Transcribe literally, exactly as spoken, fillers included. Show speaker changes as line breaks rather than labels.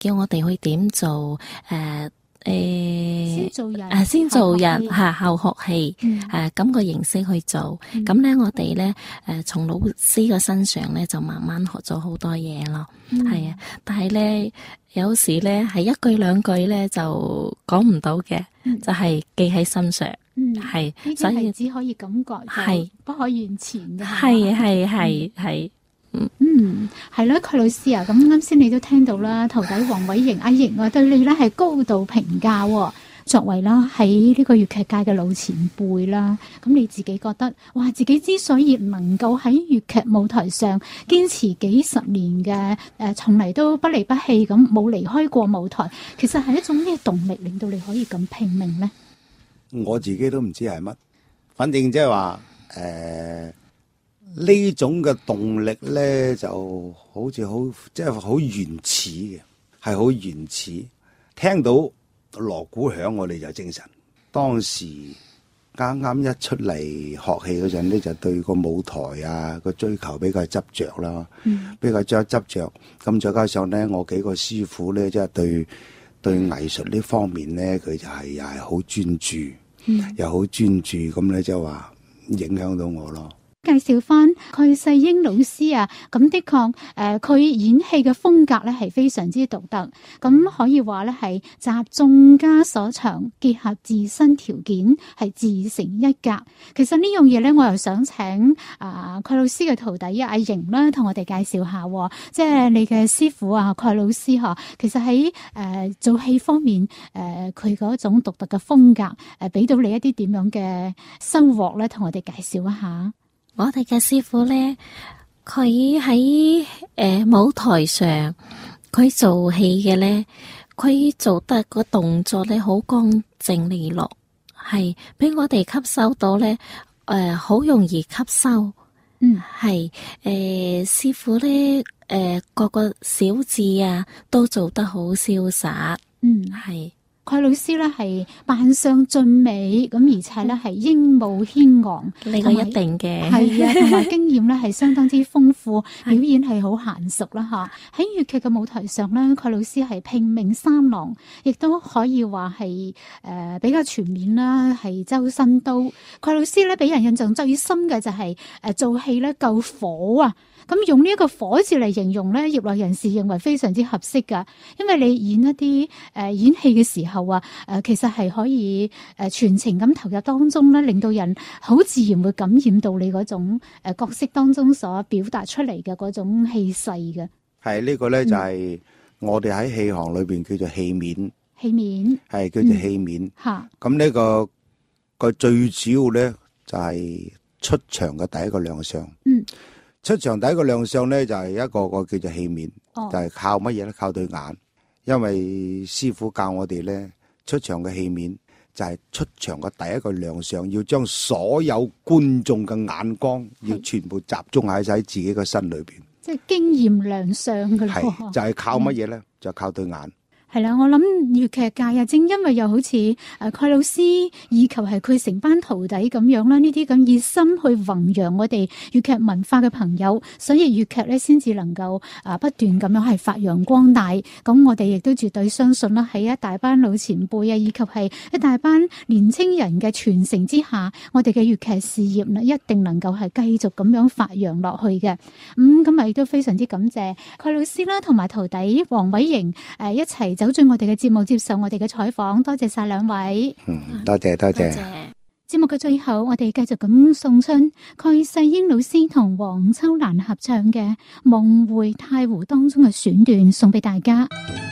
叫我哋去點做誒誒，
先做人，
啊，先做人嚇，後學戲，
嗯、
啊咁個形式去做。咁咧、嗯，我哋咧誒從老師嘅身上咧就慢慢學咗好多嘢咯。係、嗯、啊，但係咧有時咧係一句兩句咧就講唔到嘅，嗯、就係記喺心上。
嗯，
係，
所以只可以感覺，係不可言傳嘅。
係係係係。
嗯嗯，係啦，蓋老師啊，咁啱先你都聽到啦，徒弟黃偉瑩阿瑩啊，對你咧係高度評價。作為啦喺呢個粵劇界嘅老前輩啦，咁你自己覺得，哇，自己之所以能夠喺粵劇舞台上堅持幾十年嘅，誒、呃，從嚟都不離不棄咁，冇離開過舞台，其實係一種咩動力令到你可以咁拼命呢？
我自己都唔知係乜，反正即係話，誒、呃。呢種嘅動力咧，就好似好即係好原始嘅，係好原始。聽到鑼鼓響，我哋就精神。當時啱啱一出嚟學戲嗰陣咧，就對個舞台啊個追求比較執着啦，嗯、比較執執着。咁再加上咧，我幾個師傅咧，即係對對藝術呢方面咧，佢就係又係好專注，嗯、又好專注。咁咧就話影響到我咯。
介紹翻蓋世英老師啊，咁的確誒，佢、呃、演戲嘅風格咧係非常之獨特，咁可以話咧係集眾家所長，結合自身條件，係自成一格。其實呢樣嘢咧，我又想請啊蓋老師嘅徒弟阿瑩啦，同我哋介紹下，即係你嘅師傅啊蓋老師嗬。其實喺誒、呃、做戲方面，誒佢嗰種獨特嘅風格，誒、呃、俾到你一啲點樣嘅收穫咧，同我哋介紹一下。
我哋嘅師傅咧，佢喺誒舞台上，佢做戲嘅咧，佢做得個動作咧好乾淨利落，係俾我哋吸收到咧，誒、呃、好容易吸收。嗯，係誒、呃、師傅咧，誒、呃、各個小字啊都做得好瀟灑。嗯，係。
蓋老師咧係扮相俊美，咁而且咧係英武軒昂，
呢個一定嘅
係啊，同埋經驗咧係相當之豐富，表演係好嫻熟啦吓。喺粵劇嘅舞台上咧，蓋老師係拼命三郎，亦都可以話係誒比較全面啦，係周身刀。蓋老師咧俾人印象最深嘅就係、是、誒、呃、做戲咧夠火啊！咁用呢一個火字嚟形容咧，業內人士認為非常之合適噶，因為你演一啲誒、呃、演戲嘅時候啊，誒、呃、其實係可以誒、呃、全程咁投入當中咧，令到人好自然會感染到你嗰種誒、呃、角色當中所表達出嚟嘅嗰種氣勢嘅。
係、這個、呢個咧就係、是、我哋喺戲行裏邊叫做戲面，
戲面
係叫做戲面。吓咁呢個個最主要咧就係、是、出場嘅第一個亮相。嗯。出場第一個亮相咧就係、是、一個個叫做戲面，哦、就係靠乜嘢咧？靠對眼，因為師傅教我哋咧出場嘅戲面就係出場嘅第一個亮相，要將所有觀眾嘅眼光要全部集中喺晒自己嘅身裏邊，
即係經驗亮相噶啦。
係就係、是、靠乜嘢咧？嗯、就靠對眼。
係啦，我諗粵劇界啊，正因為又好似誒蓋老師以及係佢成班徒弟咁樣啦，呢啲咁熱心去弘揚我哋粵劇文化嘅朋友，所以粵劇咧先至能夠啊不斷咁樣係發揚光大。咁我哋亦都絕對相信啦，喺一大班老前輩啊，以及係一大班年青人嘅傳承之下，我哋嘅粵劇事業呢一定能夠係繼續咁樣發揚落去嘅。咁咁啊，亦都非常之感謝蓋老師啦，同埋徒弟黃偉瑩誒一齊走進我哋嘅節目，接受我哋嘅採訪，多謝晒兩位。
嗯，多謝多謝。
節目嘅最後，我哋繼續咁送出蓋世英老師同黃秋蘭合唱嘅《夢回太湖》當中嘅選段，送俾大家。